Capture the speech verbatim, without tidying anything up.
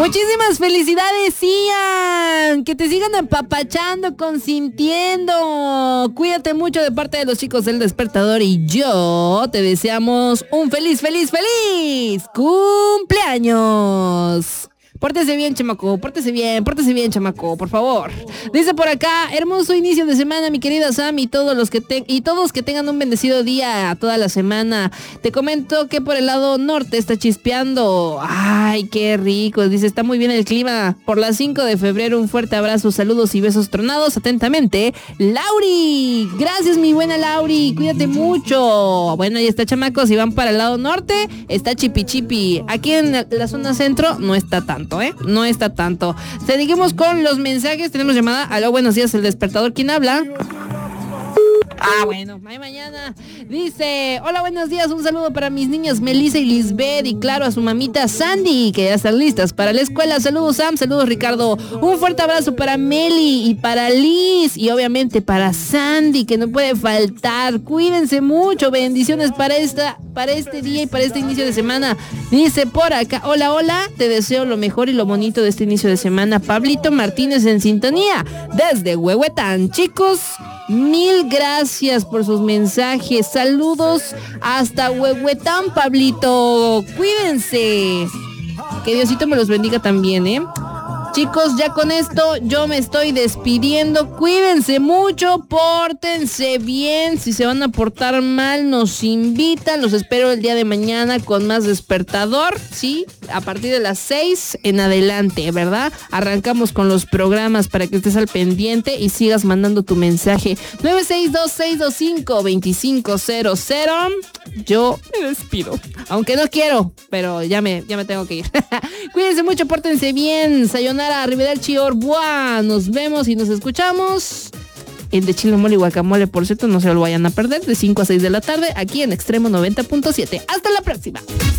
Muchísimas felicidades, Ian. Que te sigan apapachando, consintiendo. Cuídate mucho de parte de los chicos del Despertador y yo te deseamos un feliz, feliz, feliz cumpleaños. Pórtese bien, chamaco, pórtese bien, pórtese bien, chamaco, por favor. Dice por acá, hermoso inicio de semana, mi querida Sam, y todos los que te- y todos que tengan un bendecido día toda la semana. Te comento que por el lado norte está chispeando. Ay, qué rico. Dice, está muy bien el clima. Por las cinco de febrero, un fuerte abrazo, saludos y besos tronados. Atentamente, Lauri. Gracias, mi buena Lauri. Cuídate mucho. Bueno, ahí está, chamacos. Si van para el lado norte, está chipi chipi. Aquí en la zona centro no está tanto. ¿Eh? No está tanto. Seguimos con los mensajes. Tenemos llamada. Aló, buenos días, el Despertador. ¿Quién habla? Ah, bueno, ay, mañana. Dice, hola, buenos días, un saludo para mis niñas Melissa y Lisbeth y claro a su mamita Sandy, que ya están listas para la escuela. Saludos, Sam, saludos, Ricardo. Un fuerte abrazo para Meli y para Liz y obviamente para Sandy, que no puede faltar. Cuídense mucho, bendiciones para esta, para este día y para este inicio de semana. Dice por acá, hola, hola, te deseo lo mejor y lo bonito de este inicio de semana. Pablito Martínez en sintonía desde Huehuetán. Chicos, mil gracias por sus mensajes. Saludos hasta Huehuetán, Pablito. Cuídense. Que Diosito me los bendiga también, ¿eh? Chicos, ya con esto yo me estoy despidiendo. Cuídense mucho, pórtense bien. Si se van a portar mal, nos invitan. Los espero el día de mañana con más Despertador, ¿sí? A partir de las seis en adelante, ¿verdad? Arrancamos con los programas para que estés al pendiente y sigas mandando tu mensaje. nueve seis dos, seis dos cinco, dos cinco cero cero. Yo me despido. Aunque no quiero, pero ya me, ya me tengo que ir. Cuídense mucho, pórtense bien. Sayonara. Arrivederci, Orboa. Nos vemos y nos escuchamos en De Chile, Mole y Guacamole, por cierto, no se lo vayan a perder, de cinco a seis de la tarde, aquí en Extremo noventa punto siete. Hasta la próxima.